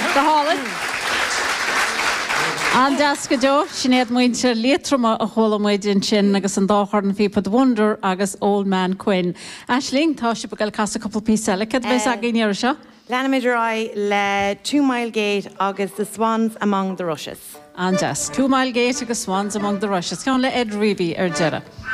The Holland. An deasca jo, sinnéad muinte létrama a chola muidin sin agus an dáchar fi pod wonder agus Old Man Quinn. Aisling, tá si bagal cas a couple pí selicad, bheits a gainéir seo? Lanamidirai le 2 Mile Gate agus The Swans Among the Rushes. An des, 2 Mile Gate agus Swans Among the Rushes. Can le Ed Reeby ar Jera.